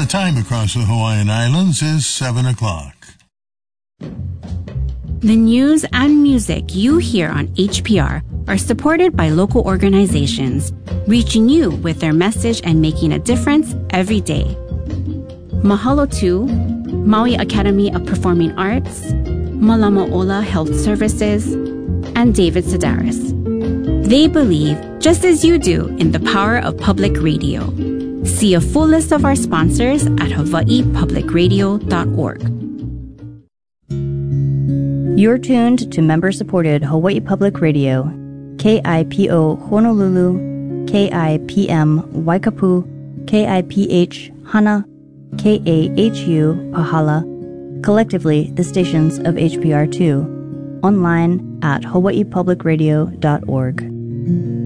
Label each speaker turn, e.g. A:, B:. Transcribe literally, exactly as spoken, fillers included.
A: the time across the Hawaiian Islands is seven o'clock.
B: The news and music you hear on H P R are supported by local organizations, reaching you with their message and making a difference every day. Mahalo to Maui Academy of Performing Arts, Malama'ola Health Services, and David Sedaris. They believe, just as you do, in the power of public radio. See a full list of our sponsors at hawaii public radio dot org.
C: You're tuned to member-supported Hawaii Public Radio, K I P O Honolulu, K I P M Waikapu, K I P H Hana, K A H U Pahala, collectively the stations of H P R two, online at hawaii public radio dot org.